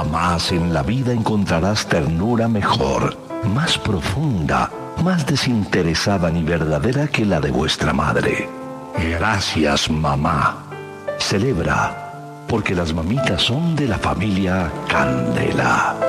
Jamás en la vida encontrarás ternura mejor, más profunda, más desinteresada ni verdadera que la de vuestra madre. Gracias, mamá. Celebra, porque las mamitas son de la familia Candela.